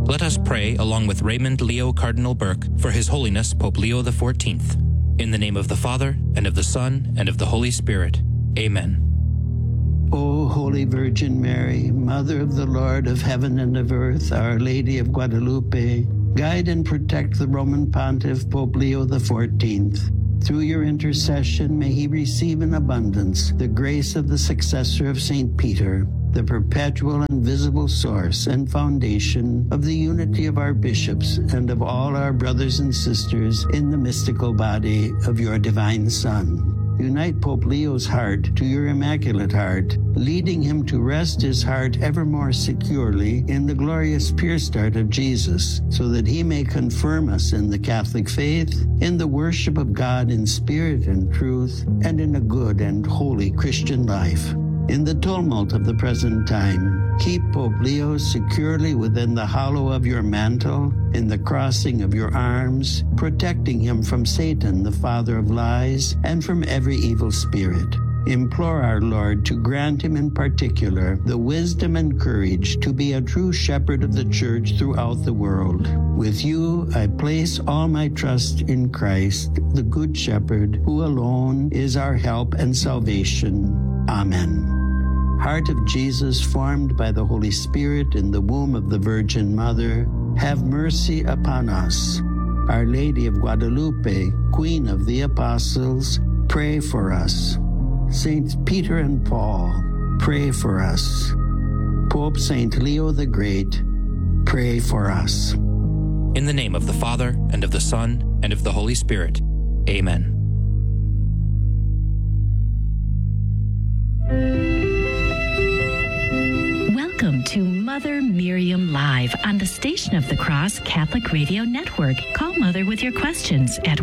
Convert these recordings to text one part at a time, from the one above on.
Let us pray along with Raymond Leo Cardinal Burke for His Holiness Pope Leo XIV. In the name of the Father, and of the Son, and of the Holy Spirit. Amen. O Holy Virgin Mary, Mother of the Lord of heaven and of earth, Our Lady of Guadalupe, guide and protect the Roman Pontiff Pope Leo XIV. Through your intercession, may he receive in abundance the grace of the successor of St. Peter, the perpetual and visible source and foundation of the unity of our bishops and of all our brothers and sisters in the mystical body of your divine Son. Unite Pope Leo's heart to your Immaculate Heart, leading him to rest his heart ever more securely in the glorious pure start of Jesus, so that he may confirm us in the Catholic faith, in the worship of God in spirit and truth, and in a good and holy Christian life. In the tumult of the present time, keep Pope Leo securely within the hollow of your mantle, in the crossing of your arms, protecting him from Satan, the father of lies, and from every evil spirit. Implore our Lord to grant him in particular the wisdom and courage to be a true shepherd of the Church throughout the world. With you, I place all my trust in Christ, the Good Shepherd, who alone is our help and salvation. Amen. Heart of Jesus, formed by the Holy Spirit in the womb of the Virgin Mother, have mercy upon us. Our Lady of Guadalupe, Queen of the Apostles, pray for us. Saints Peter and Paul, pray for us. Pope St. Leo the Great, pray for us. In the name of the Father, and of the Son, and of the Holy Spirit. Amen. Welcome to Mother Miriam Live on the Station of the Cross Catholic Radio Network. Call Mother with your questions at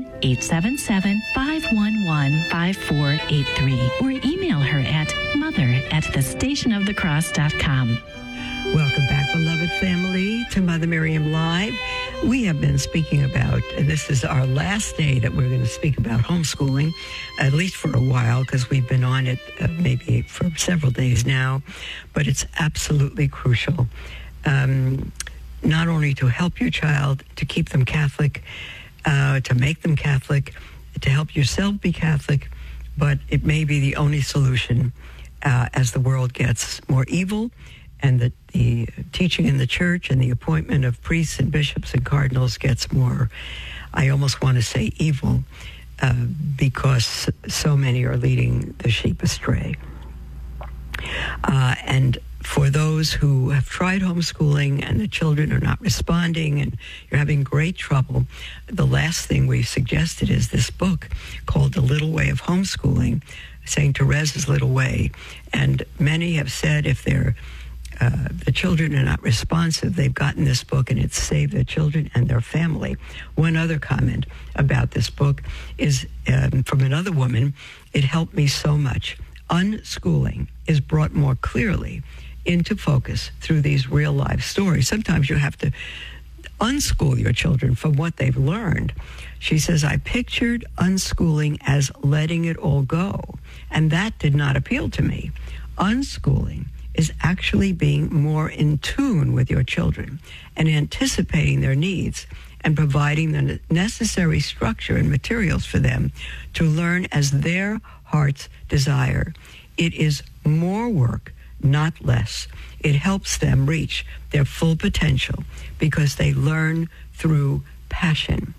1-877-511-5483 or email her at mother@thestationofthecross.com. Welcome back, beloved family, to Mother Miriam Live. We have been speaking about, and this is our last day that we're going to speak about homeschooling, at least for a while, because we've been on it maybe for several days now, but it's absolutely crucial. Not only to help your child, to keep them Catholic, to make them Catholic, to help yourself be Catholic, but it may be the only solution as the world gets more evil, and that the teaching in the church and the appointment of priests and bishops and cardinals gets more, I almost want to say evil, because so many are leading the sheep astray. And for those who have tried homeschooling and the children are not responding and you're having great trouble, the last thing we suggested is this book called The Little Way of Homeschooling, St. Teresa's Little Way. And many have said if the children are not responsive, they've gotten this book and it's saved their children and their family. One other comment about this book is from another woman: it helped me so much. Unschooling is brought more clearly into focus through these real life stories. Sometimes you have to unschool your children from what they've learned. She says, I pictured unschooling as letting it all go, and that did not appeal to me. Unschooling is actually being more in tune with your children and anticipating their needs and providing the necessary structure and materials for them to learn as their hearts desire. It is more work, not less. It helps them reach their full potential because they learn through passion.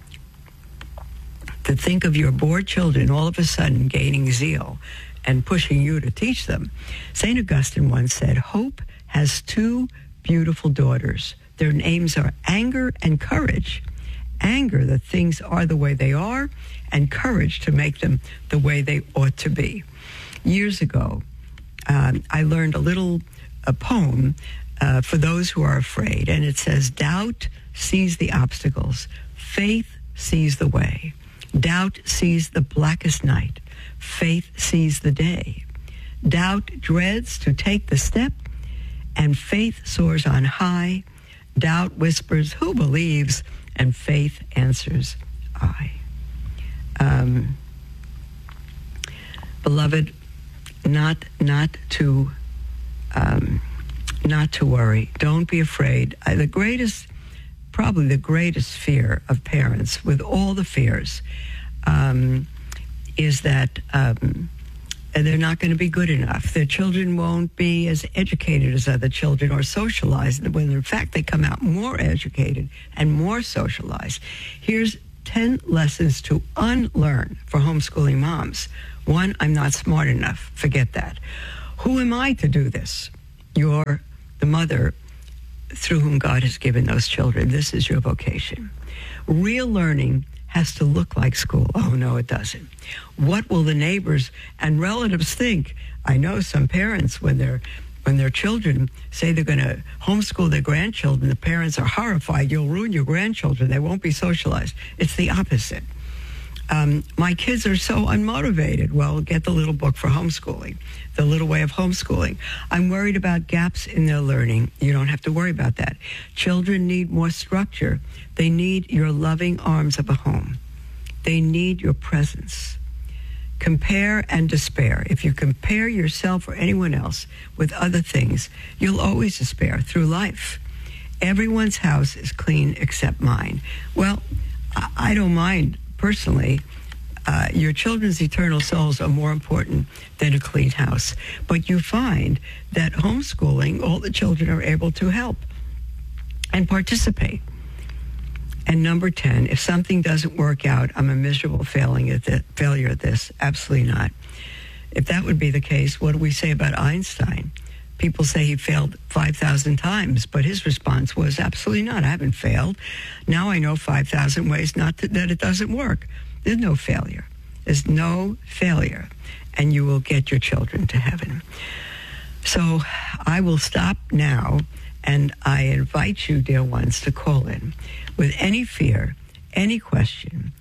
To think of your bored children all of a sudden gaining zeal and pushing you to teach them. St. Augustine once said, hope has two beautiful daughters. Their names are anger and courage. Anger, that things are the way they are, and courage to make them the way they ought to be. Years ago, I learned a poem for those who are afraid, and it says, doubt sees the obstacles, faith sees the way. Doubt sees the blackest night, faith sees the day. Doubt dreads to take the step, and faith soars on high. Doubt whispers, who believes? And faith answers, I. Beloved, not to not to worry. Don't be afraid. Probably the greatest fear of parents, with all the fears, is that they're not going to be good enough. Their children won't be as educated as other children or socialized, when in fact they come out more educated and more socialized. Here's 10 lessons to unlearn for homeschooling moms. 1, I'm not smart enough. Forget that. Who am I to do this? You're the mother through whom God has given those children. This is your vocation. Real learning has to look like school. Oh, no, it doesn't. What will the neighbors and relatives think? I know some parents, when their children say they're going to homeschool their grandchildren, the parents are horrified. You'll ruin your grandchildren. They won't be socialized. It's the opposite. My kids are so unmotivated. Well, get the little book for homeschooling, The Little Way of Homeschooling. I'm worried about gaps in their learning. You don't have to worry about that. Children need more structure. They need your loving arms of a home. They need your presence. Compare and despair. If you compare yourself or anyone else with other things, you'll always despair through life. Everyone's house is clean except mine. Well, I don't mind. Personally, your children's eternal souls are more important than a clean house. But you find that homeschooling, all the children are able to help and participate. And number 10, if something doesn't work out, I'm a miserable failure at this. Absolutely not. If that would be the case, what do we say about Einstein? People say he failed 5,000 times, but his response was absolutely not. I haven't failed. Now I know 5,000 ways that it doesn't work. There's no failure. There's no failure, and you will get your children to heaven. So I will stop now, and I invite you, dear ones, to call in with any fear, any question,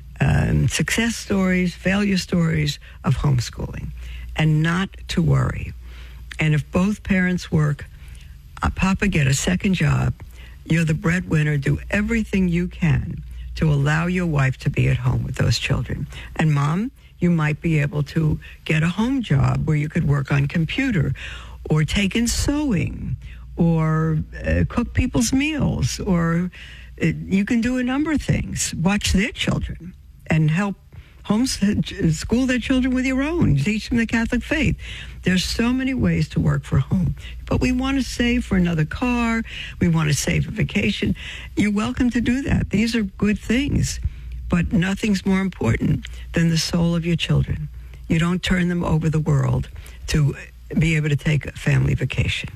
success stories, failure stories of homeschooling, and not to worry. And if both parents work, Papa, get a second job. You're the breadwinner. Do everything you can to allow your wife to be at home with those children. And Mom, you might be able to get a home job where you could work on computer or take in sewing or cook people's meals, or you can do a number of things. Watch their children and help homeschool their children with your own. Teach them the Catholic faith. There's so many ways to work for home. But we want to save for another car. We want to save for vacation. You're welcome to do that. These are good things. But nothing's more important than the soul of your children. You don't turn them over the world to be able to take a family vacation.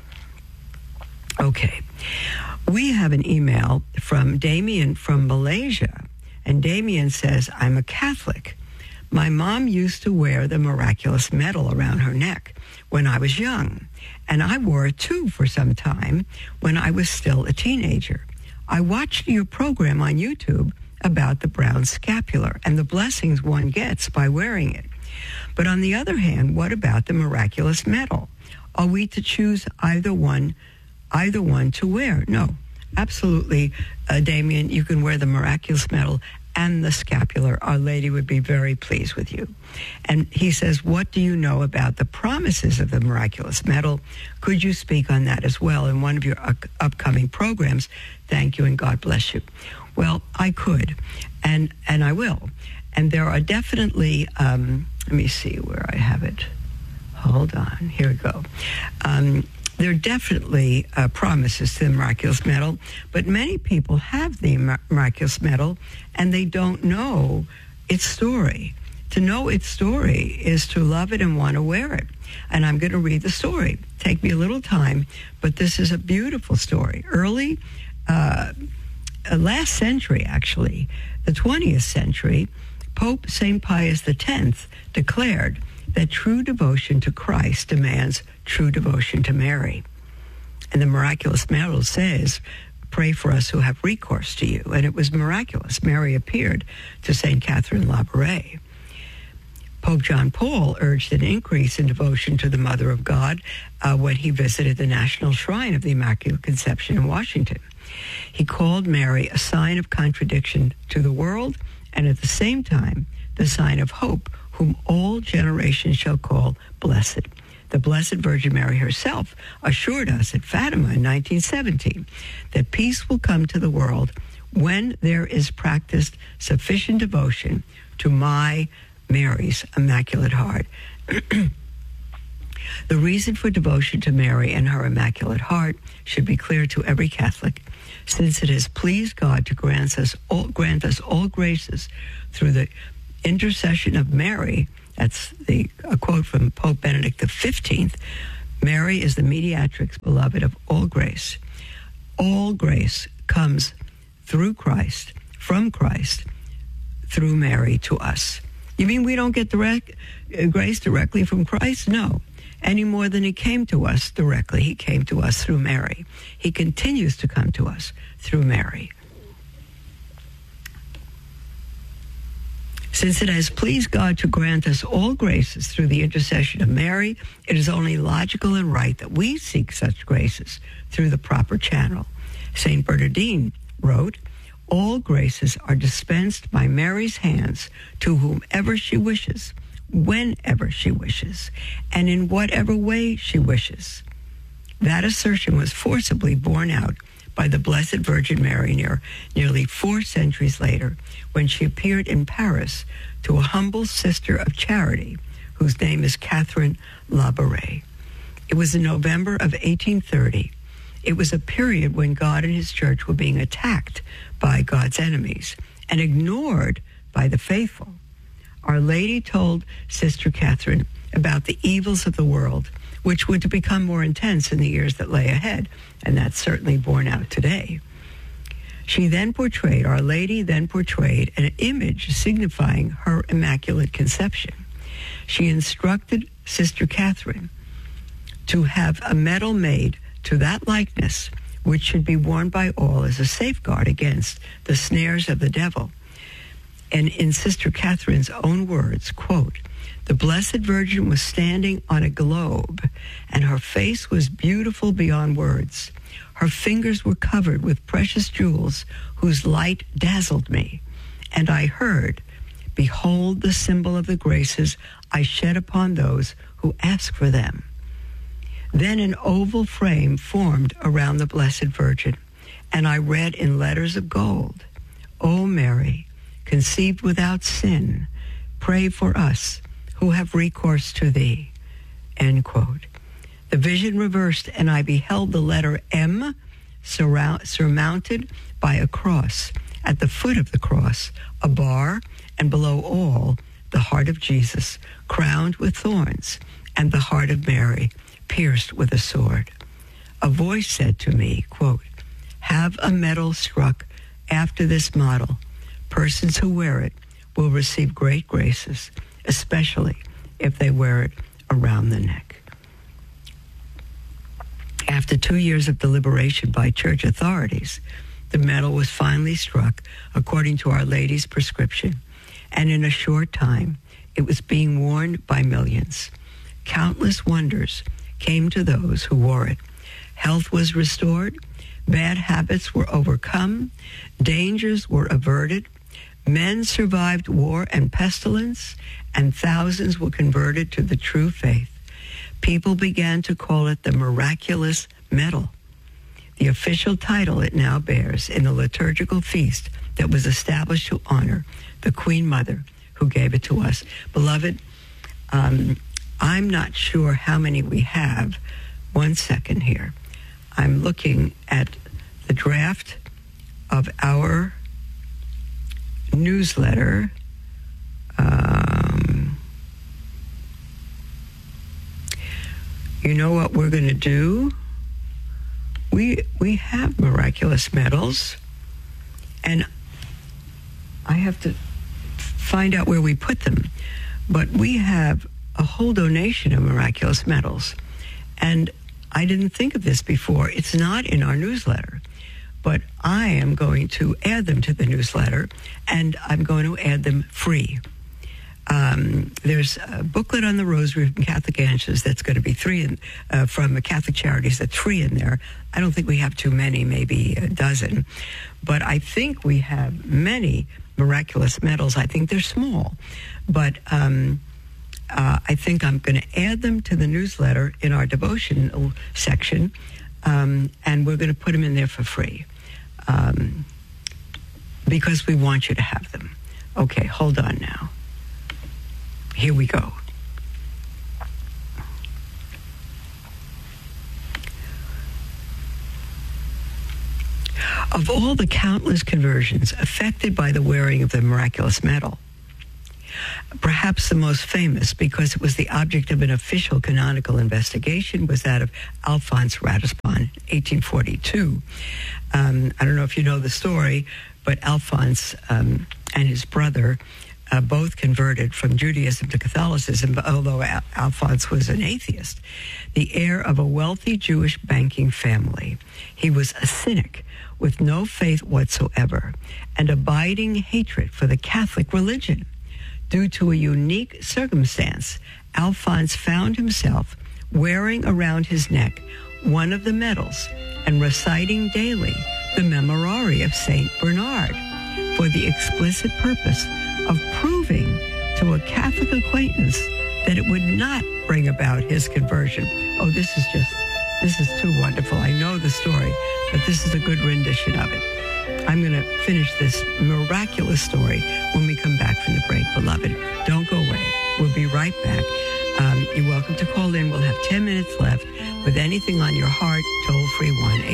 Okay. We have an email from Damien from Malaysia. And Damien says, I'm a Catholic. My mom used to wear the miraculous medal around her neck when I was young, and I wore it too for some time when I was still a teenager. I watched your program on YouTube about the brown scapular and the blessings one gets by wearing it. But on the other hand, what about the miraculous medal? Are we to choose either one to wear? No. Absolutely, Damien, you can wear the miraculous medal and the scapular. Our Lady would be very pleased with you. And he says, what do you know about the promises of the miraculous medal? Could you speak on that as well in one of your upcoming programs? Thank you, and God bless you. Well, I could, and I will. And there are definitely, let me see where I have it. Hold on, here we go. There are definitely promises to the miraculous medal, but many people have the miraculous medal and they don't know its story. To know its story is to love it and want to wear it. And I'm going to read the story. Take me a little time, but this is a beautiful story. Early, last century actually, the 20th century, Pope St. Pius X declared that true devotion to Christ demands true devotion to Mary. And the miraculous medal says, pray for us who have recourse to you. And it was miraculous. Mary appeared to St. Catherine Labouré. Pope John Paul urged an increase in devotion to the Mother of God when he visited the National Shrine of the Immaculate Conception in Washington. He called Mary a sign of contradiction to the world, and at the same time, the sign of hope, whom all generations shall call blessed. The Blessed Virgin Mary herself assured us at Fatima in 1917 that peace will come to the world when there is practiced sufficient devotion to my Mary's Immaculate Heart. The reason for devotion to Mary and her Immaculate Heart should be clear to every Catholic, since it has pleased God to grant us all graces through the intercession of Mary. That's a quote from Pope Benedict XV. Mary is the mediatrix beloved of all grace. All grace comes through Christ, from Christ, through Mary to us. You mean we don't get grace directly from Christ? No. Any more than he came to us directly. He came to us through Mary. He continues to come to us through Mary. Since it has pleased God to grant us all graces through the intercession of Mary, it is only logical and right that we seek such graces through the proper channel. St. Bernardine wrote, "All graces are dispensed by Mary's hands to whomever she wishes, whenever she wishes, and in whatever way she wishes." That assertion was forcibly borne out by the Blessed Virgin Mary nearly 4 centuries later, when she appeared in Paris to a humble sister of charity whose name is Catherine Labouré. It was in November of 1830. It was a period when God and his church were being attacked by God's enemies and ignored by the faithful. Our Lady told Sister Catherine about the evils of the world, which were to become more intense in the years that lay ahead, and that's certainly borne out today. Our Lady then portrayed an image signifying her Immaculate Conception. She instructed Sister Catherine to have a medal made to that likeness, which should be worn by all as a safeguard against the snares of the devil. And in Sister Catherine's own words, quote, "The Blessed Virgin was standing on a globe, and her face was beautiful beyond words. Her fingers were covered with precious jewels whose light dazzled me. And I heard, 'Behold the symbol of the graces I shed upon those who ask for them.' Then an oval frame formed around the Blessed Virgin, and I read in letters of gold, 'O Mary, conceived without sin, pray for us who have recourse to thee.'" End quote. The vision reversed, and I beheld the letter M surmounted by a cross. At the foot of the cross, a bar, and below all, the heart of Jesus, crowned with thorns, and the heart of Mary, pierced with a sword. A voice said to me, quote, "Have a medal struck after this model. Persons who wear it will receive great graces, especially if they wear it around the neck." After 2 years of deliberation by church authorities, the medal was finally struck according to Our Lady's prescription, and in a short time, it was being worn by millions. Countless wonders came to those who wore it. Health was restored, bad habits were overcome, dangers were averted, men survived war and pestilence, and thousands were converted to the true faith. People began to call it the Miraculous Medal, the official title it now bears in the liturgical feast that was established to honor the Queen Mother who gave it to us. Beloved, I'm not sure how many we have. 1 second here. I'm looking at the draft of our newsletter. You know what we're going to do? We have miraculous medals, and I have to find out where we put them. But we have a whole donation of miraculous medals, and I didn't think of this before. It's not in our newsletter, but I am going to add them to the newsletter, and I'm going to add them free. There's a booklet on the Rosary from Catholic Answers that's going to be from Catholic Charities. That's free in there. I don't think we have too many, maybe a dozen, but I think we have many miraculous medals. I think they're small, but I think I'm going to add them to the newsletter in our devotional section, and we're going to put them in there for free because we want you to have them. Okay, hold on now. Here we go. Of all the countless conversions affected by the wearing of the miraculous medal, perhaps the most famous, because it was the object of an official canonical investigation, was that of Alphonse Ratisbonne, 1842. I don't know if you know the story, but Alphonse and his brother both converted from Judaism to Catholicism, although Alphonse was an atheist. The heir of a wealthy Jewish banking family, he was a cynic with no faith whatsoever and abiding hatred for the Catholic religion. Due to a unique circumstance, Alphonse found himself wearing around his neck one of the medals and reciting daily the Memorare of Saint Bernard for the explicit purpose of proving to a Catholic acquaintance that it would not bring about his conversion. Oh, this is too wonderful. I know the story, but this is a good rendition of it. I'm going to finish this miraculous story when we come back from the break, beloved. Don't go away. We'll be right back. You're welcome to call in. We'll have 10 minutes left with anything on your heart. Toll free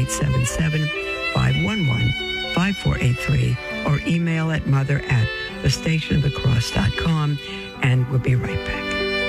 1-877-511-5483 or email at mother@thestationofthecross.com, and we'll be right back.